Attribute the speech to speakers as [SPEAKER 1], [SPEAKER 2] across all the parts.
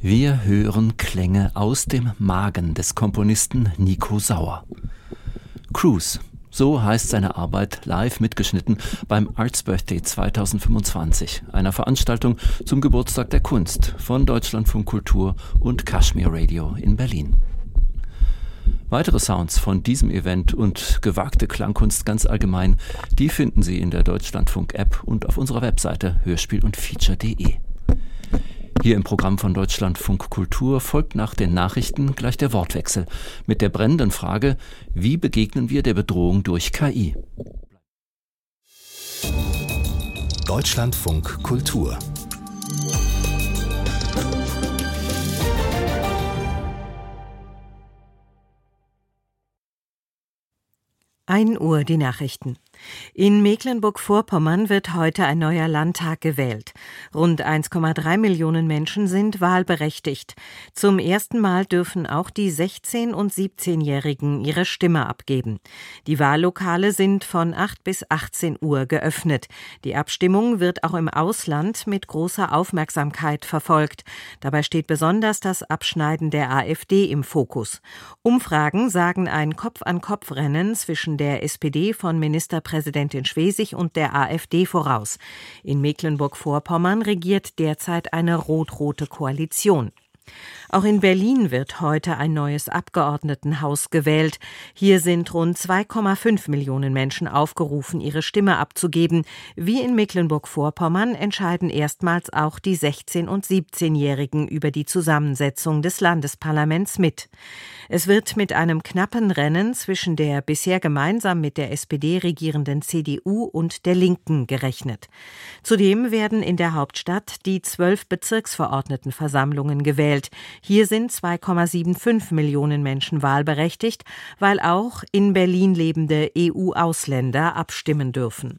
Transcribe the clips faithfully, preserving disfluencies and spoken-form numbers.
[SPEAKER 1] Wir hören Klänge aus dem Magen des Komponisten Nico Sauer. Cruise, so heißt seine Arbeit live mitgeschnitten beim Arts Birthday zweitausendfünfundzwanzig, einer Veranstaltung zum Geburtstag der Kunst von Deutschlandfunk Kultur und Kashmir Radio in Berlin. Weitere Sounds von diesem Event und gewagte Klangkunst ganz allgemein, die finden Sie in der Deutschlandfunk-App und auf unserer Webseite hörspiel und feature punkt de. Hier im Programm von Deutschlandfunk Kultur folgt nach den Nachrichten gleich der Wortwechsel mit der brennenden Frage: Wie begegnen wir der Bedrohung durch K I?
[SPEAKER 2] Deutschlandfunk Kultur.
[SPEAKER 3] ein Uhr die Nachrichten. In Mecklenburg-Vorpommern wird heute ein neuer Landtag gewählt. Rund eins Komma drei Millionen Menschen sind wahlberechtigt. Zum ersten Mal dürfen auch die sechzehn- und siebzehnjährigen ihre Stimme abgeben. Die Wahllokale sind von acht bis achtzehn Uhr geöffnet. Die Abstimmung wird auch im Ausland mit großer Aufmerksamkeit verfolgt. Dabei steht besonders das Abschneiden der AfD im Fokus. Umfragen sagen ein Kopf-an-Kopf-Rennen zwischen der S P D von Ministerpräsidentin Schwesig und der AfD voraus. In Mecklenburg-Vorpommern regiert derzeit eine rot-rote Koalition. Auch in Berlin wird heute ein neues Abgeordnetenhaus gewählt. Hier sind rund zwei Komma fünf Millionen Menschen aufgerufen, ihre Stimme abzugeben. Wie in Mecklenburg-Vorpommern entscheiden erstmals auch die sechzehn- und siebzehnjährigen über die Zusammensetzung des Landesparlaments mit. Es wird mit einem knappen Rennen zwischen der bisher gemeinsam mit der S P D regierenden C D U und der Linken gerechnet. Zudem werden in der Hauptstadt die zwölf Bezirksverordnetenversammlungen gewählt. Hier sind zwei Komma fünfundsiebzig Millionen Menschen wahlberechtigt, weil auch in Berlin lebende E U-Ausländer abstimmen dürfen.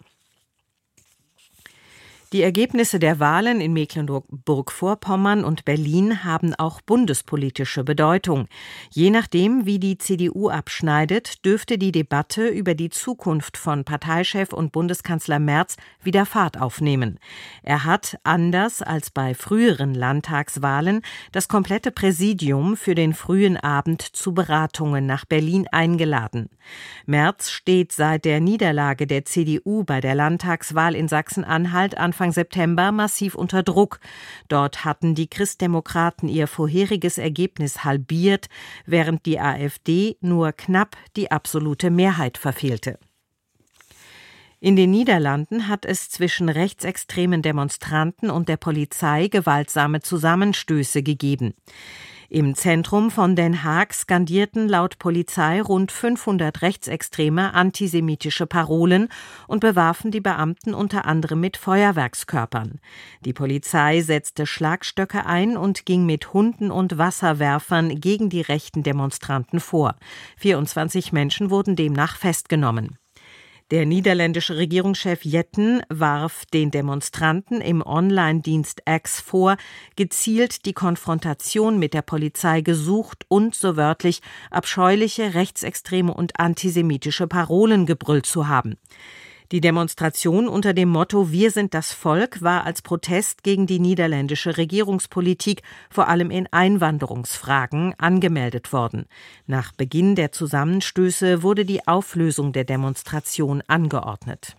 [SPEAKER 3] Die Ergebnisse der Wahlen in Mecklenburg-Vorpommern und Berlin haben auch bundespolitische Bedeutung. Je nachdem, wie die C D U abschneidet, dürfte die Debatte über die Zukunft von Parteichef und Bundeskanzler Merz wieder Fahrt aufnehmen. Er hat, anders als bei früheren Landtagswahlen, das komplette Präsidium für den frühen Abend zu Beratungen nach Berlin eingeladen. Merz steht seit der Niederlage der C D U bei der Landtagswahl in Sachsen-Anhalt Anfang September massiv unter Druck. Dort hatten die Christdemokraten ihr vorheriges Ergebnis halbiert, während die AfD nur knapp die absolute Mehrheit verfehlte. In den Niederlanden hat es zwischen rechtsextremen Demonstranten und der Polizei gewaltsame Zusammenstöße gegeben. Im Zentrum von Den Haag skandierten laut Polizei rund fünfhundert Rechtsextreme antisemitische Parolen und bewarfen die Beamten unter anderem mit Feuerwerkskörpern. Die Polizei setzte Schlagstöcke ein und ging mit Hunden und Wasserwerfern gegen die rechten Demonstranten vor. vierundzwanzig Menschen wurden demnach festgenommen. Der niederländische Regierungschef Jetten warf den Demonstranten im Online-Dienst X vor, gezielt die Konfrontation mit der Polizei gesucht und, so wörtlich, abscheuliche, rechtsextreme und antisemitische Parolen gebrüllt zu haben. Die Demonstration unter dem Motto „Wir sind das Volk" war als Protest gegen die niederländische Regierungspolitik, vor allem in Einwanderungsfragen, angemeldet worden. Nach Beginn der Zusammenstöße wurde die Auflösung der Demonstration angeordnet.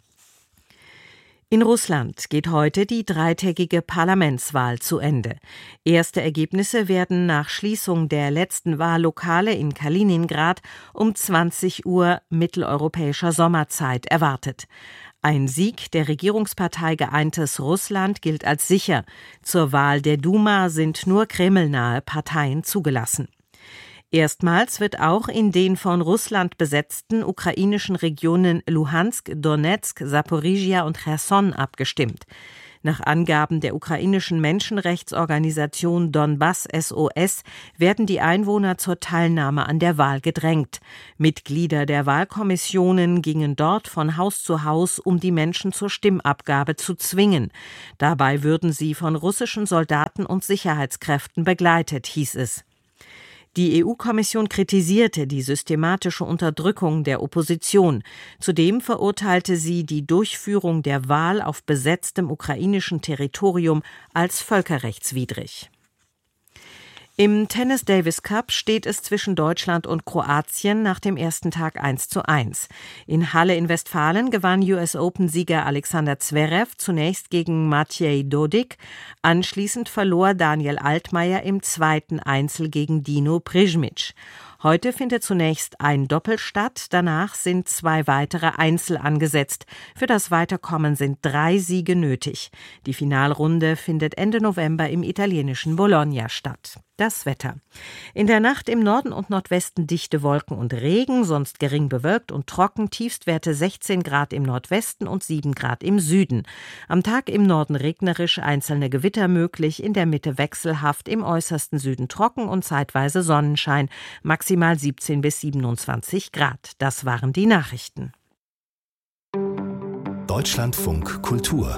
[SPEAKER 3] In Russland geht heute die dreitägige Parlamentswahl zu Ende. Erste Ergebnisse werden nach Schließung der letzten Wahllokale in Kaliningrad um zwanzig Uhr mitteleuropäischer Sommerzeit erwartet. Ein Sieg der Regierungspartei Geeintes Russland gilt als sicher. Zur Wahl der Duma sind nur kremlnahe Parteien zugelassen. Erstmals wird auch in den von Russland besetzten ukrainischen Regionen Luhansk, Donetsk, Saporischschja und Cherson abgestimmt. Nach Angaben der ukrainischen Menschenrechtsorganisation Donbass S O S werden die Einwohner zur Teilnahme an der Wahl gedrängt. Mitglieder der Wahlkommissionen gingen dort von Haus zu Haus, um die Menschen zur Stimmabgabe zu zwingen. Dabei würden sie von russischen Soldaten und Sicherheitskräften begleitet, hieß es. Die E U-Kommission kritisierte die systematische Unterdrückung der Opposition. Zudem verurteilte sie die Durchführung der Wahl auf besetztem ukrainischen Territorium als völkerrechtswidrig. Im Tennis Davis Cup steht es zwischen Deutschland und Kroatien nach dem ersten Tag eins zu eins. In Halle in Westfalen gewann U S Open-Sieger Alexander Zverev zunächst gegen Matej Dodik. Anschließend verlor Daniel Altmaier im zweiten Einzel gegen Dino Prizmic. Heute findet zunächst ein Doppel statt, danach sind zwei weitere Einzel angesetzt. Für das Weiterkommen sind drei Siege nötig. Die Finalrunde findet Ende November im italienischen Bologna statt. Das Wetter. In der Nacht im Norden und Nordwesten dichte Wolken und Regen, sonst gering bewölkt und trocken, Tiefstwerte sechzehn Grad im Nordwesten und sieben Grad im Süden. Am Tag im Norden regnerisch, einzelne Gewitter möglich, in der Mitte wechselhaft, im äußersten Süden trocken und zeitweise Sonnenschein, maximal siebzehn bis siebenundzwanzig Grad. Das waren die Nachrichten.
[SPEAKER 2] Deutschlandfunk Kultur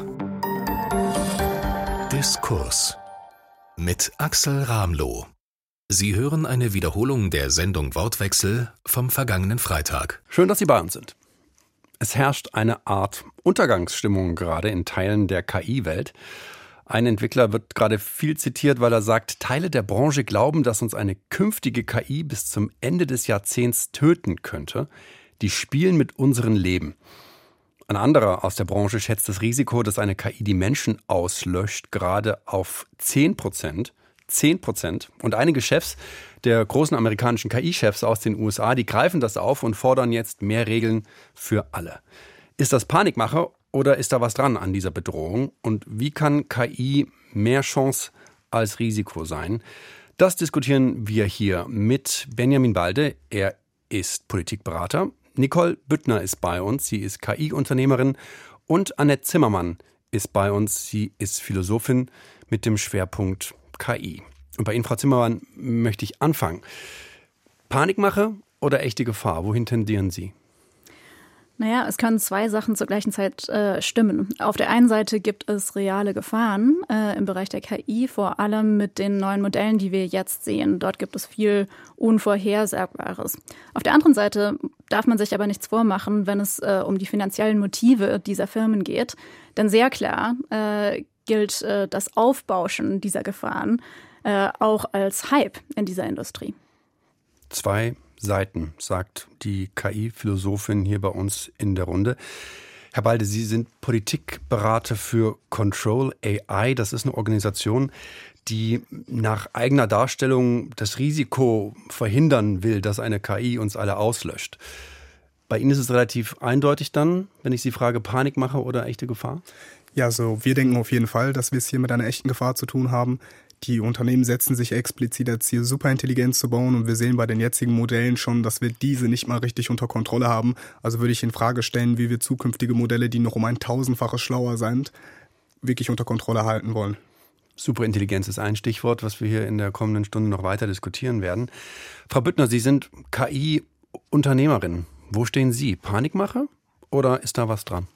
[SPEAKER 2] Diskurs mit Axel Ramloh. Sie hören eine Wiederholung der Sendung Wortwechsel vom vergangenen Freitag.
[SPEAKER 4] Schön, dass Sie bei uns sind. Es herrscht eine Art Untergangsstimmung gerade in Teilen der K I-Welt. Ein Entwickler wird gerade viel zitiert, weil er sagt, Teile der Branche glauben, dass uns eine künftige K I bis zum Ende des Jahrzehnts töten könnte. Die spielen mit unserem Leben. Ein anderer aus der Branche schätzt das Risiko, dass eine K I die Menschen auslöscht, gerade auf zehn Prozent. zehn Prozent. Und einige Chefs der großen amerikanischen K I-Chefs aus den U S A, die greifen das auf und fordern jetzt mehr Regeln für alle. Ist das Panikmache oder ist da was dran an dieser Bedrohung? Und wie kann K I mehr Chance als Risiko sein? Das diskutieren wir hier mit Benjamin Balde. Er ist Politikberater. Nicole Büttner ist bei uns, sie ist K I-Unternehmerin, und Annette Zimmermann ist bei uns, sie ist Philosophin mit dem Schwerpunkt K I. Und bei Ihnen, Frau Zimmermann, möchte ich anfangen. Panikmache oder echte Gefahr, wohin tendieren Sie?
[SPEAKER 5] Naja, es können zwei Sachen zur gleichen Zeit äh, stimmen. Auf der einen Seite gibt es reale Gefahren äh, im Bereich der K I, vor allem mit den neuen Modellen, die wir jetzt sehen. Dort gibt es viel Unvorhersagbares. Auf der anderen Seite darf man sich aber nichts vormachen, wenn es äh, um die finanziellen Motive dieser Firmen geht. Denn sehr klar äh, gilt äh, das Aufbauschen dieser Gefahren äh, auch als Hype in dieser Industrie.
[SPEAKER 4] Zwei Seiten, sagt die K I-Philosophin hier bei uns in der Runde. Herr Balde, Sie sind Politikberater für Control A I. Das ist eine Organisation, die nach eigener Darstellung das Risiko verhindern will, dass eine K I uns alle auslöscht. Bei Ihnen ist es relativ eindeutig dann, wenn ich Sie frage, Panikmache oder echte Gefahr?
[SPEAKER 6] Ja, also wir denken auf jeden Fall, dass wir es hier mit einer echten Gefahr zu tun haben. Die Unternehmen setzen sich explizit als Ziel, Superintelligenz zu bauen, und wir sehen bei den jetzigen Modellen schon, dass wir diese nicht mal richtig unter Kontrolle haben. Also würde ich in Frage stellen, wie wir zukünftige Modelle, die noch um ein Tausendfaches schlauer sind, wirklich unter Kontrolle halten wollen.
[SPEAKER 4] Superintelligenz ist ein Stichwort, was wir hier in der kommenden Stunde noch weiter diskutieren werden. Frau Büttner, Sie sind K I-Unternehmerin. Wo stehen Sie? Panikmache oder ist da was dran?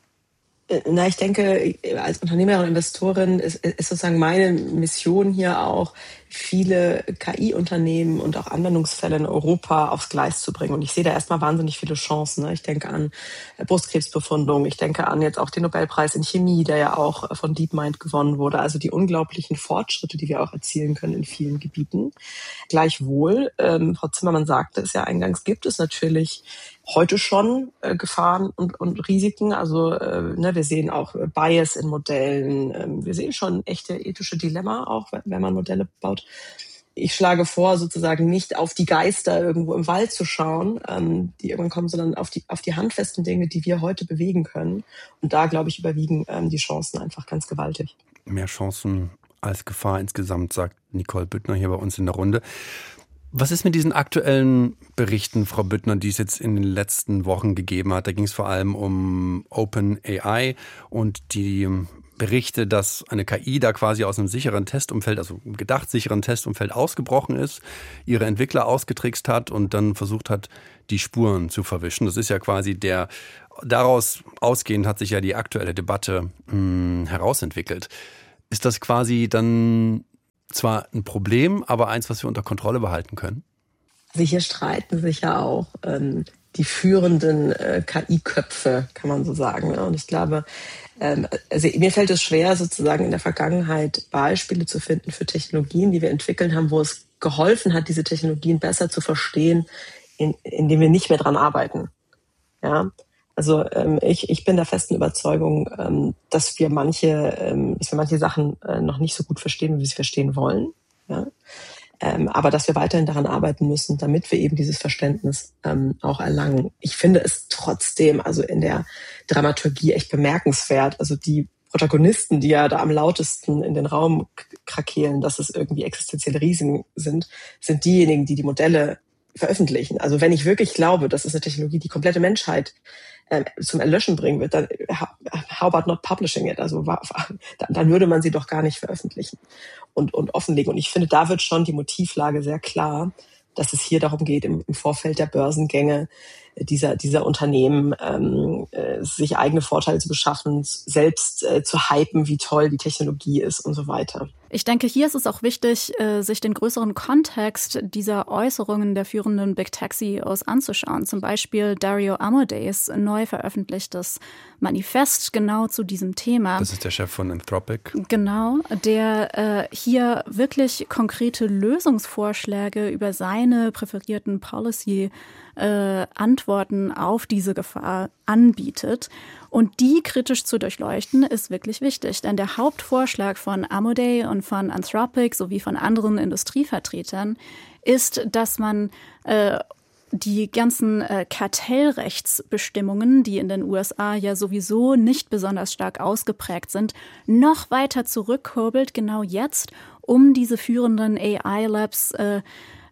[SPEAKER 7] Na, ich denke, als Unternehmerin und Investorin ist, ist sozusagen meine Mission hier auch, viele K I-Unternehmen und auch Anwendungsfälle in Europa aufs Gleis zu bringen. Und ich sehe da erstmal wahnsinnig viele Chancen. Ne? Ich denke an Brustkrebsbefundung, ich denke an jetzt auch den Nobelpreis in Chemie, der ja auch von DeepMind gewonnen wurde. Also die unglaublichen Fortschritte, die wir auch erzielen können in vielen Gebieten. Gleichwohl, ähm, Frau Zimmermann sagte es ja eingangs, gibt es natürlich heute schon äh, Gefahren und, und Risiken. Also äh, ne, wir sehen auch äh, Bias in Modellen. Ähm, wir sehen schon echte ethische Dilemma auch, wenn man Modelle baut. Ich schlage vor, sozusagen nicht auf die Geister irgendwo im Wald zu schauen, ähm, die irgendwann kommen, sondern auf die, auf die handfesten Dinge, die wir heute bewegen können. Und da, glaube ich, überwiegen ähm, die Chancen einfach ganz gewaltig.
[SPEAKER 4] Mehr Chancen als Gefahr insgesamt, sagt Nicole Büttner hier bei uns in der Runde. Was ist mit diesen aktuellen Berichten, Frau Büttner, die es jetzt in den letzten Wochen gegeben hat? Da ging es vor allem um OpenAI und die Berichte, dass eine K I da quasi aus einem sicheren Testumfeld, also gedacht sicheren Testumfeld ausgebrochen ist, ihre Entwickler ausgetrickst hat und dann versucht hat, die Spuren zu verwischen. Das ist ja quasi der, daraus ausgehend hat sich ja die aktuelle Debatte mh, herausentwickelt. Ist das quasi dann zwar ein Problem, aber eins, was wir unter Kontrolle behalten können?
[SPEAKER 7] Also hier streiten sich ja auch ähm, die führenden äh, K I-Köpfe, kann man so sagen. Ne? Und ich glaube, ähm, also mir fällt es schwer, sozusagen in der Vergangenheit Beispiele zu finden für Technologien, die wir entwickeln haben, wo es geholfen hat, diese Technologien besser zu verstehen, in, indem wir nicht mehr dran arbeiten. Ja, also ähm, ich, ich bin der festen Überzeugung, ähm, dass wir manche, ähm, dass wir manche Sachen äh, noch nicht so gut verstehen, wie wir sie verstehen wollen. Ja. Ähm, aber dass wir weiterhin daran arbeiten müssen, damit wir eben dieses Verständnis ähm, auch erlangen. Ich finde es trotzdem, also in der Dramaturgie echt bemerkenswert. Also die Protagonisten, die ja da am lautesten in den Raum krakeelen, dass es irgendwie existenzielle Risiken sind, sind diejenigen, die die Modelle veröffentlichen. Also wenn ich wirklich glaube, das ist eine Technologie, die komplette Menschheit äh, zum Erlöschen bringen wird, dann how about not publishing it? Also dann würde man sie doch gar nicht veröffentlichen und, und offenlegen. Und ich finde, da wird schon die Motivlage sehr klar, dass es hier darum geht, im, im Vorfeld der Börsengänge dieser, dieser Unternehmen ähm, äh, sich eigene Vorteile zu beschaffen, selbst äh, zu hypen, wie toll die Technologie ist und so weiter.
[SPEAKER 5] Ich denke, hier ist es auch wichtig, sich den größeren Kontext dieser Äußerungen der führenden Big Tech C E Os anzuschauen. Zum Beispiel Dario Amodeis neu veröffentlichtes Manifest genau zu diesem Thema.
[SPEAKER 4] Das ist der Chef von Anthropic.
[SPEAKER 5] Genau, der äh, hier wirklich konkrete Lösungsvorschläge über seine präferierten Policy äh, Antworten auf diese Gefahr anbietet. Und die kritisch zu durchleuchten, ist wirklich wichtig. Denn der Hauptvorschlag von Amodei und von Anthropic sowie von anderen Industrievertretern ist, dass man äh, die ganzen äh, Kartellrechtsbestimmungen, die in den U S A ja sowieso nicht besonders stark ausgeprägt sind, noch weiter zurückkurbelt, genau jetzt, um diese führenden A I-Labs äh,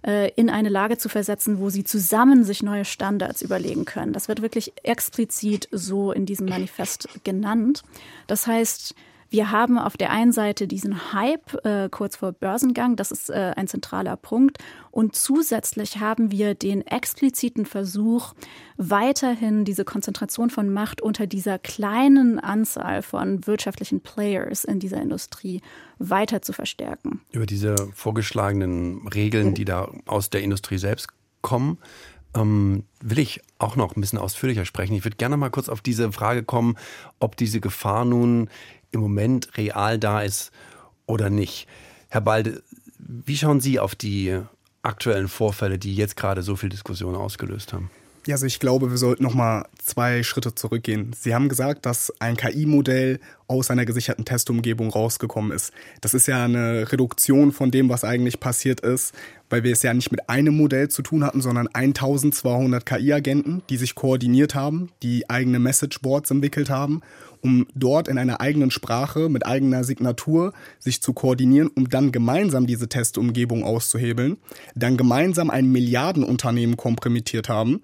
[SPEAKER 5] in eine Lage zu versetzen, wo sie zusammen sich neue Standards überlegen können. Das wird wirklich explizit so in diesem Manifest genannt. Das heißt, wir haben auf der einen Seite diesen Hype äh, kurz vor Börsengang, das ist äh, ein zentraler Punkt. Und zusätzlich haben wir den expliziten Versuch, weiterhin diese Konzentration von Macht unter dieser kleinen Anzahl von wirtschaftlichen Players in dieser Industrie weiter zu verstärken.
[SPEAKER 4] Über diese vorgeschlagenen Regeln, die da aus der Industrie selbst kommen, ähm, will ich auch noch ein bisschen ausführlicher sprechen. Ich würde gerne mal kurz auf diese Frage kommen, ob diese Gefahr nun im Moment real da ist oder nicht. Herr Balde, wie schauen Sie auf die aktuellen Vorfälle, die jetzt gerade so viel Diskussion ausgelöst haben?
[SPEAKER 6] Ja, also ich glaube, wir sollten noch mal zwei Schritte zurückgehen. Sie haben gesagt, dass ein K I-Modell aus einer gesicherten Testumgebung rausgekommen ist. Das ist ja eine Reduktion von dem, was eigentlich passiert ist, weil wir es ja nicht mit einem Modell zu tun hatten, sondern eintausendzweihundert K I-Agenten, die sich koordiniert haben, die eigene Messageboards entwickelt haben, um dort in einer eigenen Sprache mit eigener Signatur sich zu koordinieren, um dann gemeinsam diese Testumgebung auszuhebeln, dann gemeinsam ein Milliardenunternehmen kompromittiert haben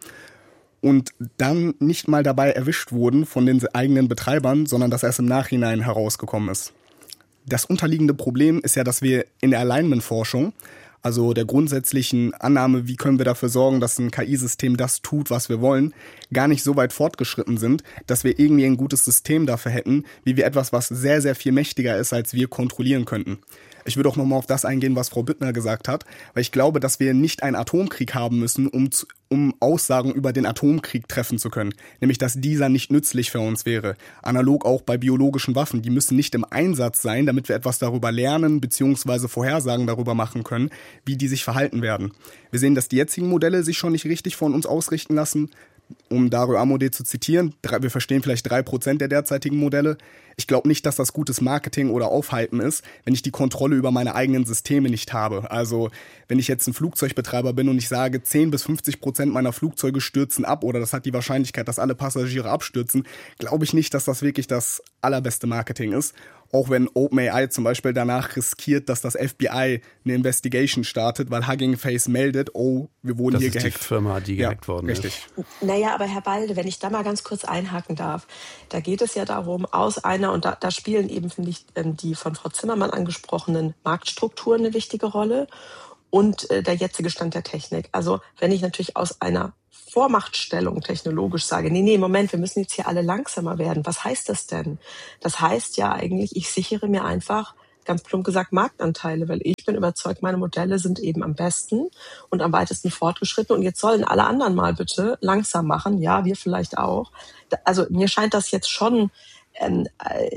[SPEAKER 6] und dann nicht mal dabei erwischt wurden von den eigenen Betreibern, sondern das erst im Nachhinein herausgekommen ist. Das unterliegende Problem ist ja, dass wir in der Alignment-Forschung, also der grundsätzlichen Annahme, wie können wir dafür sorgen, dass ein K I-System das tut, was wir wollen, gar nicht so weit fortgeschritten sind, dass wir irgendwie ein gutes System dafür hätten, wie wir etwas, was sehr, sehr viel mächtiger ist, als wir kontrollieren könnten. Ich würde auch nochmal auf das eingehen, was Frau Büttner gesagt hat, weil ich glaube, dass wir nicht einen Atomkrieg haben müssen, um, zu, um Aussagen über den Atomkrieg treffen zu können. Nämlich, dass dieser nicht nützlich für uns wäre. Analog auch bei biologischen Waffen. Die müssen nicht im Einsatz sein, damit wir etwas darüber lernen bzw. Vorhersagen darüber machen können, wie die sich verhalten werden. Wir sehen, dass die jetzigen Modelle sich schon nicht richtig von uns ausrichten lassen. Um Dario Amodei zu zitieren, wir verstehen vielleicht drei Prozent der derzeitigen Modelle. Ich glaube nicht, dass das gutes Marketing oder Aufhypen ist, wenn ich die Kontrolle über meine eigenen Systeme nicht habe. Also wenn ich jetzt ein Flugzeugbetreiber bin und ich sage, zehn bis fünfzig Prozent meiner Flugzeuge stürzen ab oder das hat die Wahrscheinlichkeit, dass alle Passagiere abstürzen, glaube ich nicht, dass das wirklich das allerbeste Marketing ist. Auch wenn OpenAI zum Beispiel danach riskiert, dass das F B I eine Investigation startet, weil Hugging Face meldet, oh, wir wurden
[SPEAKER 4] das
[SPEAKER 6] hier
[SPEAKER 4] ist
[SPEAKER 6] gehackt.
[SPEAKER 4] Die Firma, die gehackt
[SPEAKER 6] ja,
[SPEAKER 4] worden
[SPEAKER 6] richtig.
[SPEAKER 4] ist.
[SPEAKER 7] Naja, aber Herr Balde, wenn ich da mal ganz kurz einhaken darf, da geht es ja darum, aus einer, und da, da spielen eben, finde ich, die von Frau Zimmermann angesprochenen Marktstrukturen eine wichtige Rolle und äh, der jetzige Stand der Technik. Also wenn ich natürlich aus einer Vormachtstellung technologisch sage, nee, nee, Moment, wir müssen jetzt hier alle langsamer werden. Was heißt das denn? Das heißt ja eigentlich, ich sichere mir einfach ganz plump gesagt Marktanteile, weil ich bin überzeugt, meine Modelle sind eben am besten und am weitesten fortgeschritten und jetzt sollen alle anderen mal bitte langsam machen, ja, wir vielleicht auch. Also mir scheint das jetzt schon ähm,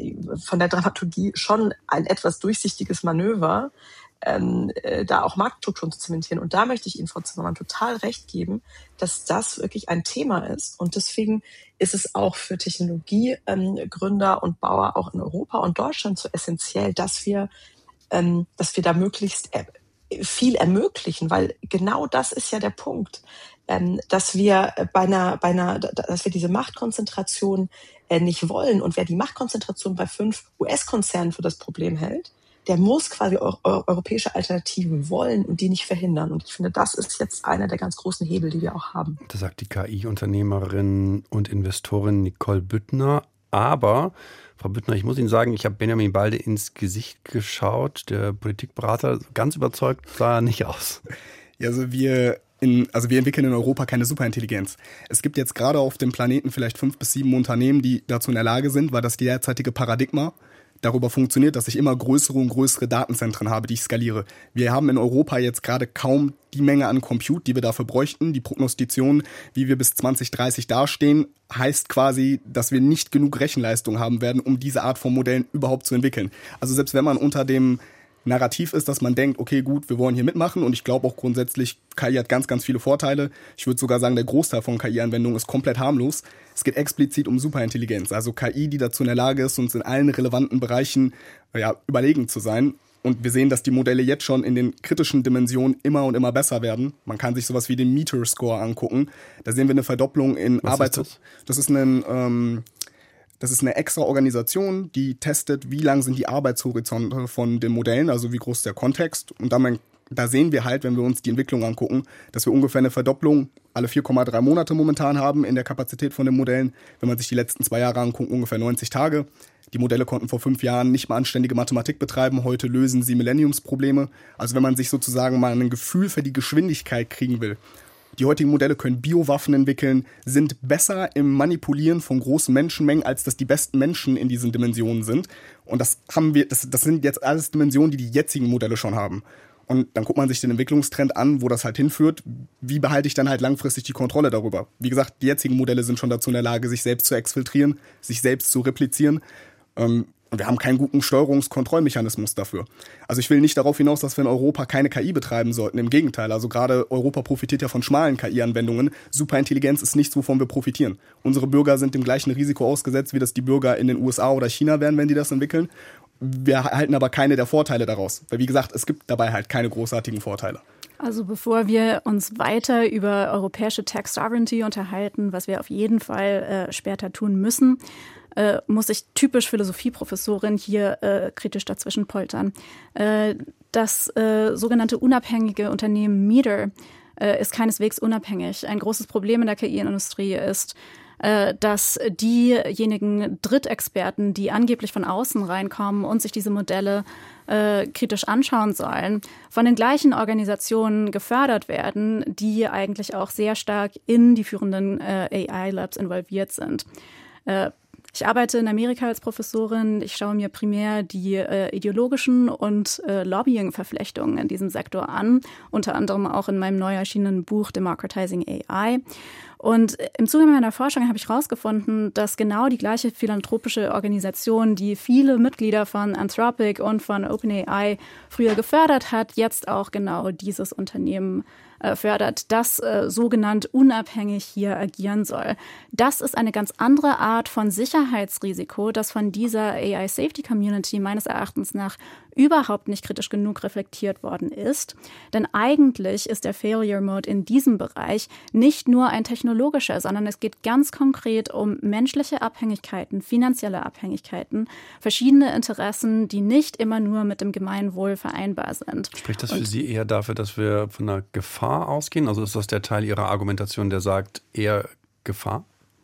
[SPEAKER 7] von der Dramaturgie schon ein etwas durchsichtiges Manöver, Ähm, äh, da auch Marktstrukturen zu zementieren. Und da möchte ich Ihnen, Frau Zimmermann, total recht geben, dass das wirklich ein Thema ist. Und deswegen ist es auch für Technologiegründer ähm, und Bauer auch in Europa und Deutschland so essentiell, dass wir, ähm, dass wir da möglichst äh, viel ermöglichen, weil genau das ist ja der Punkt, ähm, dass wir bei einer, bei einer, dass wir diese Machtkonzentration äh, nicht wollen. Und wer die Machtkonzentration bei fünf U S-Konzernen für das Problem hält, der muss quasi eu- eu- europäische Alternativen wollen und die nicht verhindern. Und ich finde, das ist jetzt einer der ganz großen Hebel, die wir auch haben.
[SPEAKER 4] Das sagt die K I-Unternehmerin und Investorin Nicole Büttner. Aber, Frau Büttner, ich muss Ihnen sagen, ich habe Benjamin Balde ins Gesicht geschaut. Der Politikberater, ganz überzeugt sah er nicht aus.
[SPEAKER 6] Ja, also wir... In, also wir entwickeln in Europa keine Superintelligenz. Es gibt jetzt gerade auf dem Planeten vielleicht fünf bis sieben Unternehmen, die dazu in der Lage sind, weil das derzeitige Paradigma darüber funktioniert, dass ich immer größere und größere Datenzentren habe, die ich skaliere. Wir haben in Europa jetzt gerade kaum die Menge an Compute, die wir dafür bräuchten. Die Prognostition, wie wir bis zwanzig dreißig dastehen, heißt quasi, dass wir nicht genug Rechenleistung haben werden, um diese Art von Modellen überhaupt zu entwickeln. Also selbst wenn man unter dem Narrativ ist, dass man denkt, okay, gut, wir wollen hier mitmachen und ich glaube auch grundsätzlich, K I hat ganz, ganz viele Vorteile. Ich würde sogar sagen, der Großteil von K I-Anwendungen ist komplett harmlos. Es geht explizit um Superintelligenz, also K I, die dazu in der Lage ist, uns in allen relevanten Bereichen ja, überlegen zu sein. Und wir sehen, dass die Modelle jetzt schon in den kritischen Dimensionen immer und immer besser werden. Man kann sich sowas wie den Meter-Score angucken. Da sehen wir eine Verdopplung in Arbeit. Das? das ist ein... Ähm, Das ist eine extra Organisation, die testet, wie lang sind die Arbeitshorizonte von den Modellen, also wie groß ist der Kontext. Und da, man, da sehen wir halt, wenn wir uns die Entwicklung angucken, dass wir ungefähr eine Verdopplung alle vier Komma drei Monate momentan haben in der Kapazität von den Modellen. Wenn man sich die letzten zwei Jahre anguckt, ungefähr neunzig Tage. Die Modelle konnten vor fünf Jahren nicht mal anständige Mathematik betreiben. Heute lösen sie Millenniumsprobleme. Also wenn man sich sozusagen mal ein Gefühl für die Geschwindigkeit kriegen will. Die heutigen Modelle können Biowaffen entwickeln, sind besser im Manipulieren von großen Menschenmengen, als dass die besten Menschen in diesen Dimensionen sind. Und das haben wir, das, das sind jetzt alles Dimensionen, die die jetzigen Modelle schon haben. Und dann guckt man sich den Entwicklungstrend an, wo das halt hinführt. Wie behalte ich dann halt langfristig die Kontrolle darüber? Wie gesagt, die jetzigen Modelle sind schon dazu in der Lage, sich selbst zu exfiltrieren, sich selbst zu replizieren. Ähm, Und wir haben keinen guten Steuerungskontrollmechanismus dafür. Also ich will nicht darauf hinaus, dass wir in Europa keine K I betreiben sollten. Im Gegenteil, also gerade Europa profitiert ja von schmalen K I-Anwendungen. Superintelligenz ist nichts, wovon wir profitieren. Unsere Bürger sind dem gleichen Risiko ausgesetzt, wie das die Bürger in den U S A oder China wären, wenn die das entwickeln. Wir erhalten aber keine der Vorteile daraus. Weil wie gesagt, es gibt dabei halt keine großartigen Vorteile.
[SPEAKER 5] Also bevor wir uns weiter über europäische Tech Sovereignty unterhalten, was wir auf jeden Fall äh, später tun müssen, äh, muss ich typisch Philosophieprofessorin hier äh, kritisch dazwischen poltern. Äh, das äh, sogenannte unabhängige Unternehmen Meter äh, ist keineswegs unabhängig. Ein großes Problem in der K I-Industrie ist, äh, dass diejenigen Drittexperten, die angeblich von außen reinkommen und sich diese Modelle äh, kritisch anschauen sollen, von den gleichen Organisationen gefördert werden, die eigentlich auch sehr stark in die führenden äh, A I-Labs involviert sind. Äh, Ich arbeite in Amerika als Professorin. Ich schaue mir primär die äh, ideologischen und äh, Lobbying-Verflechtungen in diesem Sektor an, unter anderem auch in meinem neu erschienenen Buch Democratizing A I. Und im Zuge meiner Forschung habe ich herausgefunden, dass genau die gleiche philanthropische Organisation, die viele Mitglieder von Anthropic und von OpenAI früher gefördert hat, jetzt auch genau dieses Unternehmen äh, fördert, das äh, sogenannt unabhängig hier agieren soll. Das ist eine ganz andere Art von Sicherheitsrisiko, das von dieser A I-Safety-Community meines Erachtens nach überhaupt nicht kritisch genug reflektiert worden ist. Denn eigentlich ist der Failure Mode in diesem Bereich nicht nur ein technologischer, sondern es geht ganz konkret um menschliche Abhängigkeiten, finanzielle Abhängigkeiten, verschiedene Interessen, die nicht immer nur mit dem Gemeinwohl vereinbar sind.
[SPEAKER 4] Spricht das
[SPEAKER 5] Und
[SPEAKER 4] für Sie eher dafür, dass wir von einer Gefahr ausgehen? Also ist das der Teil Ihrer Argumentation, der sagt, eher Gefahr?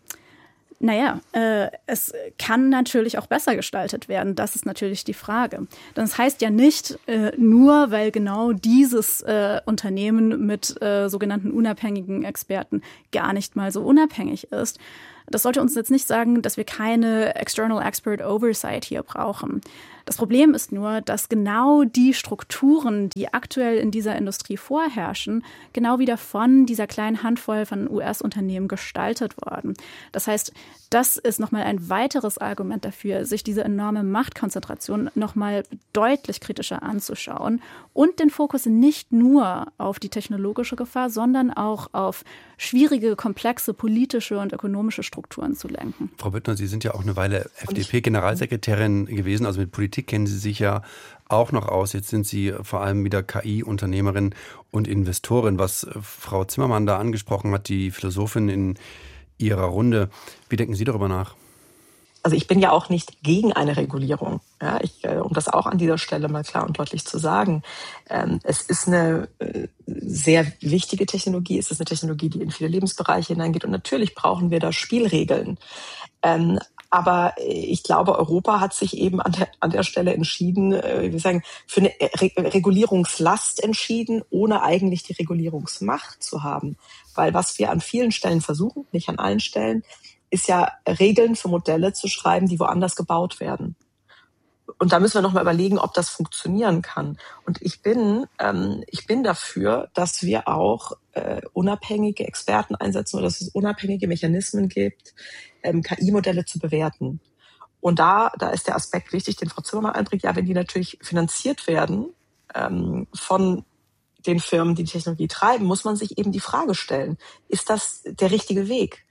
[SPEAKER 5] Naja, äh, es kann natürlich auch besser gestaltet werden. Das ist natürlich die Frage. Das heißt ja nicht äh, nur, weil genau dieses äh, Unternehmen mit äh, sogenannten unabhängigen Experten gar nicht mal so unabhängig ist. Das sollte uns jetzt nicht sagen, dass wir keine External Expert Oversight hier brauchen. Das Problem ist nur, dass genau die Strukturen, die aktuell in dieser Industrie vorherrschen, genau wieder von dieser kleinen Handvoll von U S-Unternehmen gestaltet worden. Das heißt, das ist nochmal ein weiteres Argument dafür, sich diese enorme Machtkonzentration nochmal deutlich kritischer anzuschauen und den Fokus nicht nur auf die technologische Gefahr, sondern auch auf schwierige, komplexe politische und ökonomische Strukturen zu lenken.
[SPEAKER 4] Frau Büttner, Sie sind ja auch eine Weile F D P-Generalsekretärin gewesen, also mit Politik kennen Sie sich ja auch noch aus. Jetzt sind Sie vor allem wieder K I-Unternehmerin und Investorin, was Frau Zimmermann da angesprochen hat, die Philosophin in Ihrer Runde. Wie denken Sie darüber nach?
[SPEAKER 7] Also ich bin ja auch nicht gegen eine Regulierung. Ja, ich, um das auch an dieser Stelle mal klar und deutlich zu sagen. Ähm, es ist eine äh, sehr wichtige Technologie. Es ist eine Technologie, die in viele Lebensbereiche hineingeht. Und natürlich brauchen wir da Spielregeln. Ähm, aber ich glaube, Europa hat sich eben an der, an der Stelle entschieden, äh, wir sagen, für eine Re- Regulierungslast entschieden, ohne eigentlich die Regulierungsmacht zu haben. Weil was wir an vielen Stellen versuchen, nicht an allen Stellen, ist ja Regeln für Modelle zu schreiben, die woanders gebaut werden. Und da müssen wir nochmal überlegen, ob das funktionieren kann. Und ich bin, ähm, ich bin dafür, dass wir auch äh, unabhängige Experten einsetzen oder dass es unabhängige Mechanismen gibt, ähm, K I-Modelle zu bewerten. Und da, da ist der Aspekt wichtig, den Frau Zimmermann einbringt. Ja, wenn die natürlich finanziert werden ähm, von den Firmen, die die Technologie treiben, muss man sich eben die Frage stellen, ist das der richtige Weg?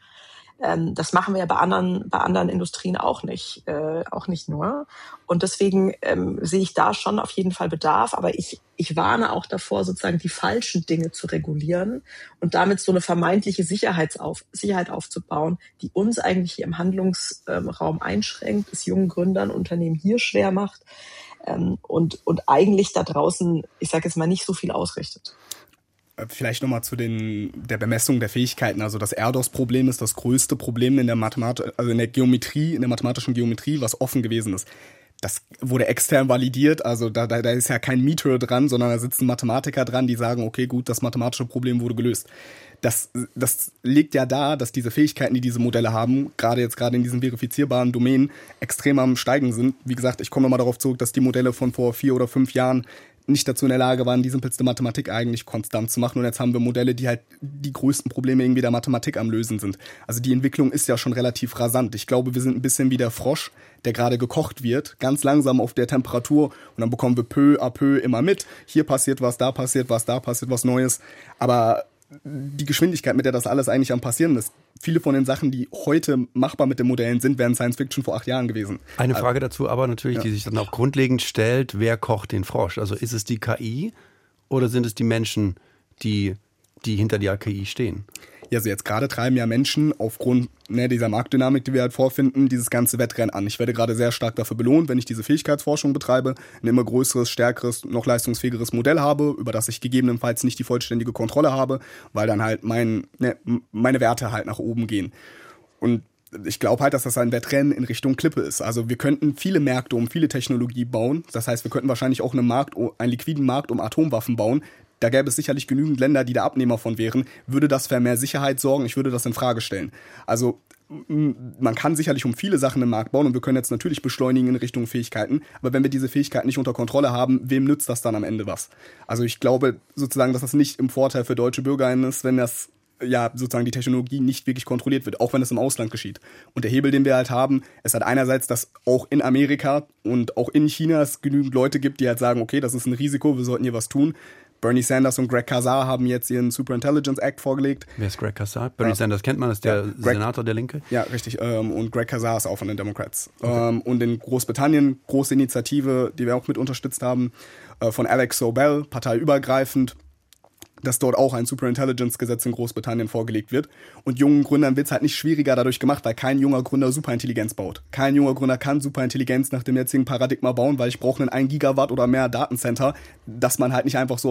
[SPEAKER 7] Das machen wir ja bei anderen, bei anderen Industrien auch nicht, äh, auch nicht nur. Und deswegen ähm, sehe ich da schon auf jeden Fall Bedarf. Aber ich, ich warne auch davor, sozusagen die falschen Dinge zu regulieren und damit so eine vermeintliche Sicherheitsauf, Sicherheit aufzubauen, die uns eigentlich hier im Handlungsraum einschränkt, es jungen Gründern, Unternehmen hier schwer macht ähm, und, und eigentlich da draußen, ich sage jetzt mal, nicht so viel ausrichtet.
[SPEAKER 6] Vielleicht nochmal zu den, der Bemessung der Fähigkeiten. Also das Erdos-Problem ist das größte Problem in der Mathematik, also in der Geometrie, in der mathematischen Geometrie, was offen gewesen ist. Das wurde extern validiert, also da, da, da ist ja kein Meter dran, sondern da sitzen Mathematiker dran, die sagen, okay, gut, das mathematische Problem wurde gelöst. Das, das liegt ja da, dass diese Fähigkeiten, die diese Modelle haben, gerade jetzt gerade in diesen verifizierbaren Domänen, extrem am Steigen sind. Wie gesagt, ich komme nochmal darauf zurück, dass die Modelle von vor vier oder fünf Jahren nicht dazu in der Lage waren, die simpelste Mathematik eigentlich konstant zu machen. Und jetzt haben wir Modelle, die halt die größten Probleme irgendwie der Mathematik am Lösen sind. Also die Entwicklung ist ja schon relativ rasant. Ich glaube, wir sind ein bisschen wie der Frosch, der gerade gekocht wird, ganz langsam auf der Temperatur. Und dann bekommen wir peu à peu immer mit. Hier passiert was, da passiert was, da passiert was Neues. Aber die Geschwindigkeit, mit der das alles eigentlich am Passieren ist, viele von den Sachen, die heute machbar mit den Modellen sind, wären Science Fiction vor acht Jahren gewesen.
[SPEAKER 4] Eine Frage dazu aber natürlich, ja, die sich dann auch grundlegend stellt, wer kocht den Frosch? Also ist es die K I oder sind es die Menschen, die, die hinter der K I stehen? Ja, also jetzt gerade treiben ja Menschen aufgrund ne, dieser Marktdynamik, die wir halt vorfinden, dieses ganze Wettrennen an. Ich werde gerade sehr stark dafür belohnt, wenn ich diese Fähigkeitsforschung betreibe, ein immer größeres, stärkeres, noch leistungsfähigeres Modell habe, über das ich gegebenenfalls nicht die vollständige Kontrolle habe, weil dann halt mein, ne, meine Werte halt nach oben gehen. Und ich glaube halt, dass das ein Wettrennen in Richtung Klippe ist. Also wir könnten viele Märkte um viele Technologie bauen. Das heißt, wir könnten wahrscheinlich auch einen Markt, einen liquiden Markt um Atomwaffen bauen. Da gäbe es sicherlich genügend Länder, die da Abnehmer von wären. Würde das für mehr Sicherheit sorgen? Ich würde das in Frage stellen. Also man kann sicherlich um viele Sachen im Markt bauen und wir können jetzt natürlich beschleunigen in Richtung Fähigkeiten. Aber wenn wir diese Fähigkeiten nicht unter Kontrolle haben, wem nützt das dann am Ende was? Also ich glaube sozusagen, dass das nicht im Vorteil für deutsche BürgerInnen ist, wenn das ja sozusagen die Technologie nicht wirklich kontrolliert wird, auch wenn es im Ausland geschieht. Und der Hebel, den wir halt haben, ist halt einerseits, dass auch in Amerika und auch in China es genügend Leute gibt, die halt sagen, okay, das ist ein Risiko, wir sollten hier was tun. Bernie Sanders und Greg Casar haben jetzt ihren Superintelligence Act vorgelegt. Wer ist Greg Casar? Bernie ja. Sanders kennt man, ist der ja, Greg, Senator der Linke.
[SPEAKER 6] Ja, richtig. Und Greg Casar ist auch von den Democrats. Okay. Und in Großbritannien, große Initiative, die wir auch mit unterstützt haben, von Alex Sobel, parteiübergreifend, dass dort auch ein Superintelligence-Gesetz in Großbritannien vorgelegt wird. Und jungen Gründern wird es halt nicht schwieriger dadurch gemacht, weil kein junger Gründer Superintelligenz baut. Kein junger Gründer kann Superintelligenz nach dem jetzigen Paradigma bauen, weil ich brauche einen ein Gigawatt oder mehr Datencenter, das man halt nicht einfach so